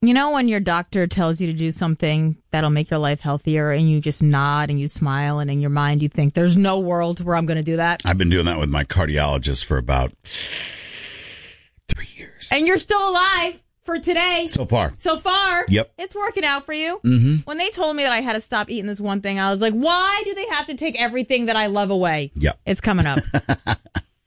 You know when your doctor tells you to do something that'll make your life healthier and you just nod and you smile and in your mind you think, there's no world where I'm going to do that? I've been doing that with my cardiologist for about 3 years. And you're still alive for today. So far. Yep. It's working out for you. Mm-hmm. When they told me that I had to stop eating this one thing, I was like, why do they have to take everything that I love away? Yep. It's coming up.